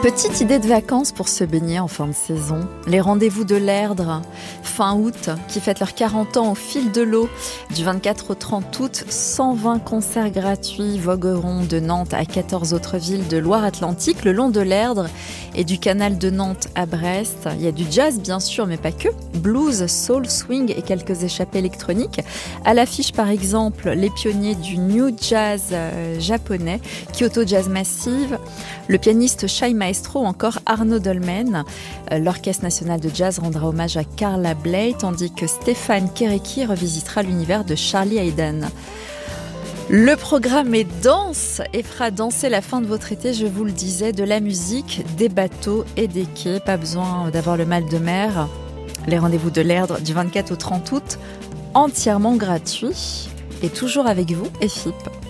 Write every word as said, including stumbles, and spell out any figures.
Petite idée de vacances pour se baigner en fin de saison. Les rendez-vous de l'Erdre, fin août, qui fêtent leurs quarante ans au fil de l'eau. Du vingt-quatre au trente août, cent vingt concerts gratuits vogueront de Nantes à quatorze autres villes de Loire-Atlantique, le long de l'Erdre et du canal de Nantes à Brest. Il y a du jazz bien sûr, mais pas que. Blues, soul, swing et quelques échappées électroniques. À l'affiche par exemple, les pionniers du new jazz euh, japonais, Kyoto Jazz Massive, le pianiste Shai Maestro ou encore Arnaud Dolmen. L'Orchestre national de jazz rendra hommage à Carla Bley, tandis que Stéphane Kéréki revisitera l'univers de Charlie Haydn. Le programme est dense et fera danser la fin de votre été, je vous le disais, de la musique, des bateaux et des quais. Pas besoin d'avoir le mal de mer. Les rendez-vous de l'Erdre du vingt-quatre au trente août, entièrement gratuits et toujours avec vous, E F I P.